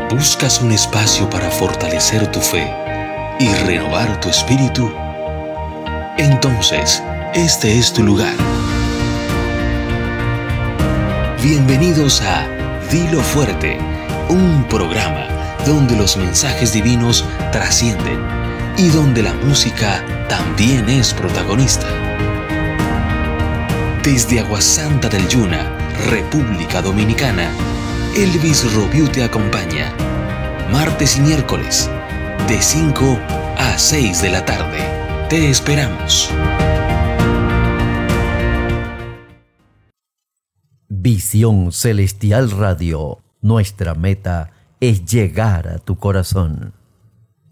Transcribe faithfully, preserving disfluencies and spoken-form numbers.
¿Buscas un espacio para fortalecer tu fe y renovar tu espíritu? Entonces, este es tu lugar. Bienvenidos a Dilo Fuerte, un programa donde los mensajes divinos trascienden y donde la música también es protagonista. Desde Aguasanta del Yuna, República Dominicana, Elvis Robiu te acompaña, martes y miércoles, de cinco a seis de la tarde. Te esperamos. Visión Celestial Radio. Nuestra meta es llegar a tu corazón.